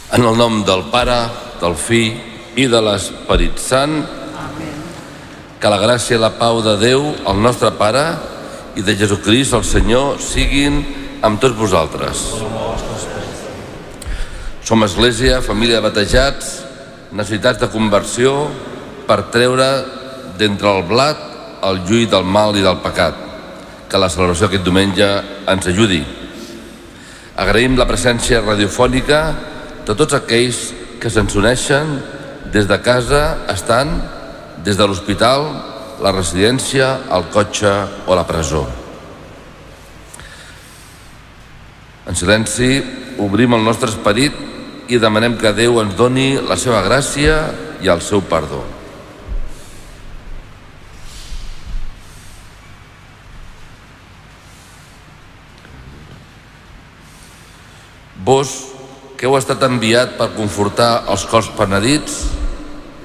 En el nom del Pare, del Fill i de l'Esperit Sant. Amén. Que la gràcia i la pau de Déu, el nostre Pare, i de Jesucrist, el Senyor, siguin amb tots vosaltres. Som Església, família de batejats, necessitats de conversió per treure d'entre el blat el lluït del mal i del pecat. Que la celebració aquest diumenge ens ajudi. Agraïm la presència radiofònica de tots aquells que se'ns uneixen des de casa, estant des de l'hospital, la residència, el cotxe o la presó. En silenci, obrim el nostre esperit i demanem que Déu ens doni la seva gràcia i el seu perdó. Vos, que heu estat enviat per confortar els cors penedits,